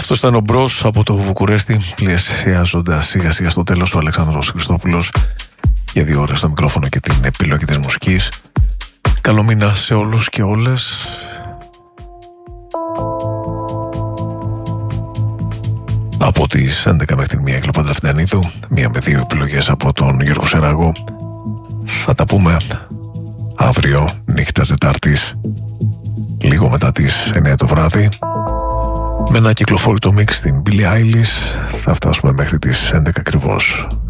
Αυτό ήταν ο Μπρος από το Βουκουρέστι, πλησιάζοντας σιγά σιγά στο τέλος ο Αλεξάνδρος Χριστόπουλος για 2 ώρες στο μικρόφωνο και την επιλογή της μουσικής. Καλό μήνα σε όλους και όλες. Από τις 11 μέχρι την 1 Κλοπάντρα Φιντανίδου, 1 με 2 επιλογές από τον Γιώργο Σεράγο. Θα τα πούμε αύριο νύχτα Τετάρτης, λίγο μετά τις 9 το βράδυ, με ένα κυκλοφόρητο μίξ στην Billie Eilish. Θα φτάσουμε μέχρι τις 11 ακριβώς.